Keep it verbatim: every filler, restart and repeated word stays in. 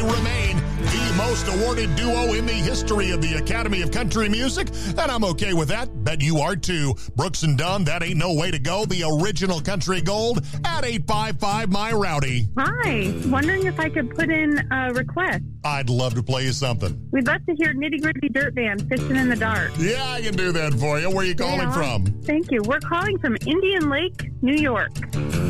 remain the most awarded duo in the history of the Academy of Country Music, and I'm okay with that. Bet you are too. Brooks and Dunn, That Ain't No Way to Go, the original country gold at eight five five My Rowdy. Hi. Wondering if I could put in a request. I'd love to play you something. We'd love to hear Nitty Gritty Dirt Band, Fishing in the Dark. Yeah, I can do that for you. Where are you calling Yeah. from? Thank you. We're calling from Indian Lake, New York.